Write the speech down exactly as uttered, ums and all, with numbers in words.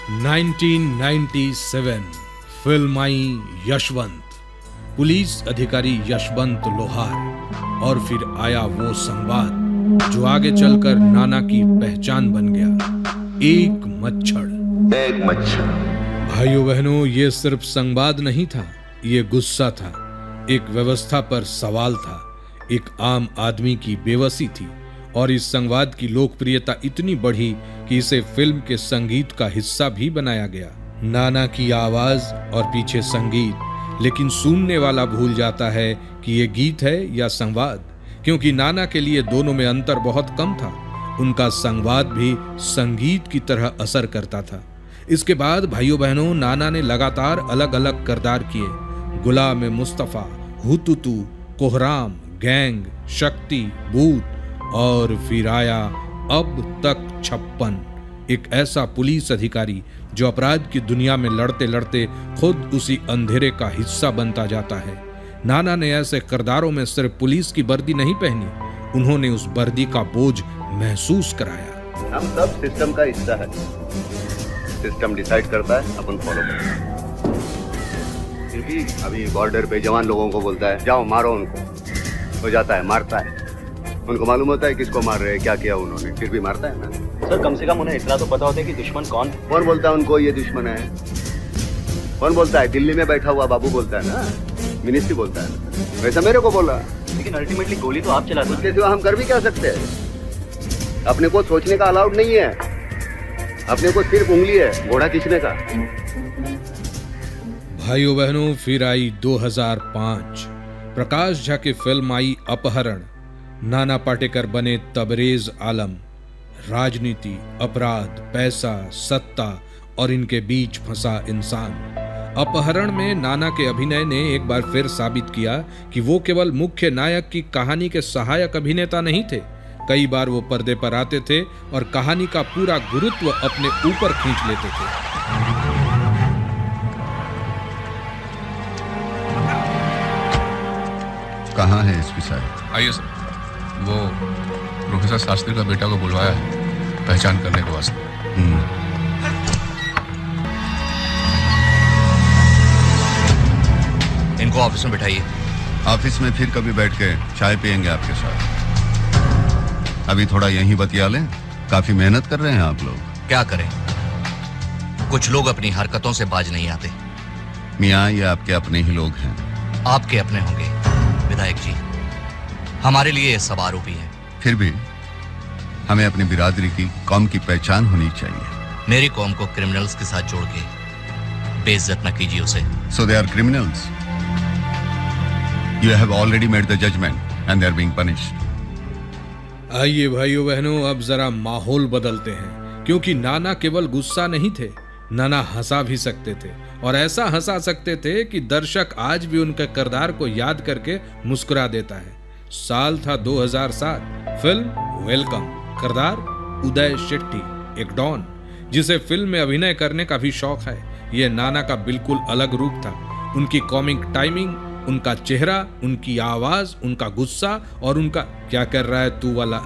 उन्नीस सौ सत्तानवे फिल्म आई यशवंत। पुलिस अधिकारी यशवंत लोहार और फिर आया वो संवाद जो आगे चलकर नाना की पहचान बन गया। एक मच्छर। एक मच्छर। भाइयों बहनों, ये सिर्फ संवाद नहीं था, ये गुस्सा था, एक व्यवस्था पर सवाल था, एक आम आदमी की बेबसी थी। और इस संवाद की लोकप्रियता इतनी बढ़ी कि इसे फिल्म के संगीत का हिस्सा भी बनाया गया। नाना की आवाज और पीछे संगीत, लेकिन सुनने वाला भूल जाता है कि ये गीत है या संवाद, क्योंकि नाना के लिए दोनों में अंतर बहुत कम था। उनका संवाद भी संगीत की तरह असर करता था। इसके बाद भाइयों बहनों, नाना ने लगातार अलग अलग किरदार किए। गुलाम मुस्तफा, हुतुतु, कोहराम, गैंग, शक्ति, भूत और फिर आया अब तक छप्पन, एक ऐसा पुलिस अधिकारी जो अपराध की दुनिया में लड़ते लड़ते खुद उसी अंधेरे का हिस्सा बनता जाता है। नाना ने ऐसे किरदारों में सिर्फ पुलिस की वर्दी नहीं पहनी, उन्होंने उस वर्दी का बोझ महसूस कराया। हम सब सिस्टम का हिस्सा है। सिस्टम डिसाइड करता है, अपन फॉलो करते हैं। फिर भी अभी बॉर्डर पे जवान लोगों को बोलता है जाओ मारो उनको, हो जाता है, मारता है। उनको मालूम होता है किसको मार रहे हैं, क्या किया उन्होंने, फिर भी मारता है ना। सर कम से कम उन्हें इतना तो पता होता है कि दुश्मन कौन है। कौन बोलता है उनको ये दुश्मन है? कौन बोलता है? दिल्ली में बैठा हुआ बाबू बोलता है ना, मिनिस्ट्री बोलता है ना। वैसा मेरे को बोला, लेकिन अल्टीमेटली गोली तो आप चलाते हैं। उसके सिवा हम कर भी क्या सकते हैं? अपने को सोचने का अलाउड नहीं है, अपने को सिर्फ उंगली है घोड़ा खींचने का। भाइयों बहनों, फिर आई दो हज़ार पाँच। प्रकाश झा की फिल्म आई अपहरण। नाना पाटेकर बने तबरेज आलम। राजनीति, अपराध, पैसा, सत्ता और इनके बीच फंसा इंसान। अपहरण में नाना के अभिनय ने एक बार फिर साबित किया कि वो केवल मुख्य नायक की कहानी के सहायक अभिनेता नहीं थे। कई बार वो पर्दे पर आते थे और कहानी का पूरा गुरुत्व अपने ऊपर खींच लेते थे। कहाँ है एसपी साहब? आइए सर। वो प्रोफेसर शास्त्री का बेटा को बुलवाया है पहचान करने के वास्ते। इनको ऑफिस में बिठाइए। ऑफिस में फिर कभी बैठ के चाय पियेंगे आपके साथ। अभी थोड़ा यहीं बतिया लें। काफी मेहनत कर रहे हैं आप लोग। क्या करें, कुछ लोग अपनी हरकतों से बाज नहीं आते। मियाँ, ये आपके अपने ही लोग हैं। आपके अपने होंगे विधायक जी, हमारे लिए ये सब आरोपी है। फिर भी हमें अपनी बिरादरी की, कौम की पहचान होनी चाहिए। मेरी कौम को क्रिमिनल्स के साथ जोड़ के बेइज्जत न कीजिए उसे। सो they are criminals. You have already made the judgement and they are being punished. आइए भाइयों बहनों, अब जरा माहौल बदलते हैं, क्योंकि नाना केवल गुस्सा नहीं थे, नाना हंसा भी सकते थे, और ऐसा हंसा सकते थे कि दर्शक आज भी उनके किरदार को याद करके मुस्कुरा देता है। साल था दो हज़ार सात। Film welcome. किरदार उदय शेट्टी, एक डॉन जिसे फिल्म में अभिनय करने का भी शौक है। ये नाना का बिल्कुल अलग रूप था। उनकी कॉमिक टाइमिंग, उनका चेहरा, उनकी आवाज, उनका गुस्सा और उनका क्या कर रहा है तू वाला